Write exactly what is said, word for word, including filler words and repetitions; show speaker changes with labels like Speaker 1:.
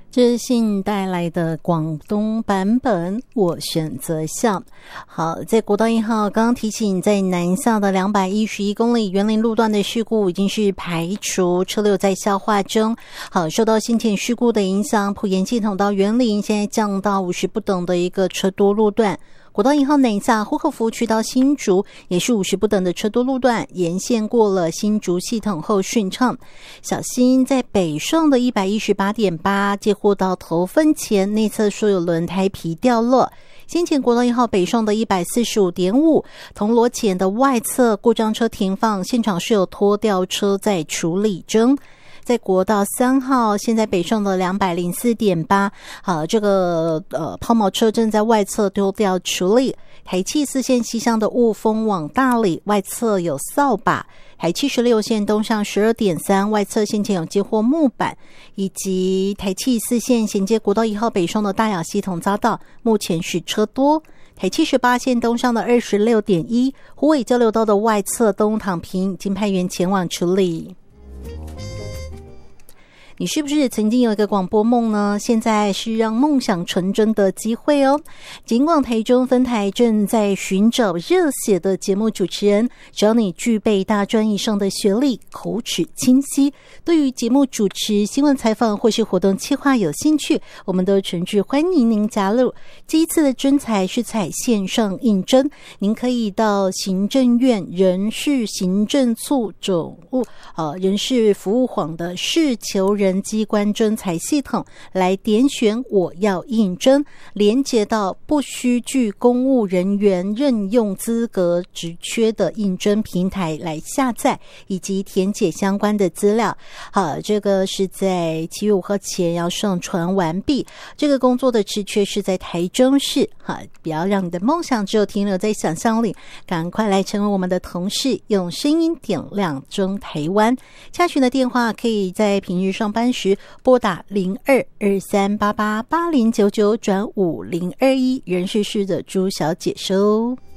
Speaker 1: 知信带来的广东版本，我选择笑。好，在国道一号刚刚提醒，在南向的两百一十一公里园林路段的事故已经是排除，车流在消化中。好，受到先前事故的影响，埔盐系统到园林现在降到五十不等的一个车多路段。国道一号南下呼和服务区到新竹也是五十不等的车多路段，沿线过了新竹系统后顺畅。小心在北上的 一百一十八点八 接获到头份前内侧所有轮胎皮掉落。先前国道一号北上的 一百四十五点五 铜锣前的外侧故障车停放，现场是有拖吊车在处理中。在国道三号现在北上的 两百零四点八 好，这个呃抛锚车正在外侧丢掉处理。台七四线西向的雾峰往大里外侧有扫把，台七十六线东上 十二点三 外侧先前有接获木板，以及台七四线衔接国道一号北上的大雅系统匝道目前是车多。台七十八线东上的 二十六点一 虎尾交流道的外侧东躺平，经派员前往处理。你是不是曾经有一个广播梦呢？现在是让梦想成真的机会哦。尽管台中分台正在寻找热血的节目主持人，只要你具备大专以上的学历，口齿清晰，对于节目主持、新闻采访或是活动企划有兴趣，我们都诚挚欢迎您加入。这一次的征才是采线上应征，您可以到行政院人事行政处总务呃人事服务网的事求人机关征才系统来点选我要应征，连接到不需具公务人员任用资格职缺的应征平台来下载以及填写相关的资料。好，这个是在七月五号前要上传完毕。这个工作的职缺是在台中市。好，不要让你的梦想只有停留在想象里，赶快来成为我们的同事，用声音点亮中台湾。洽询的电话可以在平日上班时拨打零二二三八八八零九九转五零二一，人事室的朱小姐收。